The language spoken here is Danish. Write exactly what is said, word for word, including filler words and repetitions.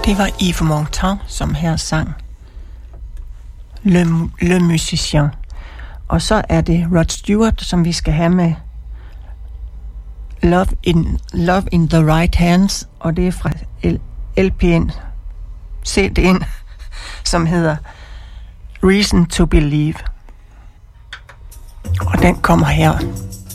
Det var Yves Montand, som her sang Le, Le Musicien. Og så er det Rod Stewart, som vi skal have med Love in, Love in the Right Hands, og det er fra L P'en, C D'en, som hedder Reason to Believe. Og den kommer her.